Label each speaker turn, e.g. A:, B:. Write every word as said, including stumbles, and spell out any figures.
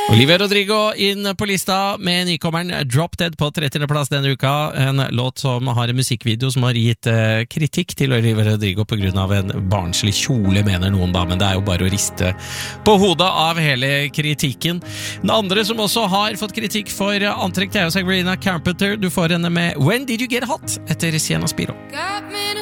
A: Olivia Rodrigo inn på lista med nykommeren Drop Dead på trettiende plass denne uka. En låt som har en musikkvideo som har gitt eh, kritikk til Olivia Rodrigo på grunn av en barnslig kjole, mener noen da, men det er jo bare å riste på hodet av hele kritikken. Den andre som også har fått kritikk for antrekk, det er jo Sabrina Carpenter. Du får henne med When Did You Get Hot etter Sienna Spiro.